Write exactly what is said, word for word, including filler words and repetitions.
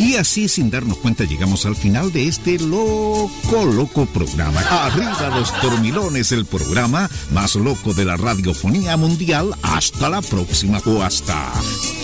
Y así, sin darnos cuenta, llegamos al final de este loco, loco programa. Arriba los dormilones, el programa más loco de la radiofonía mundial. Hasta la próxima o hasta...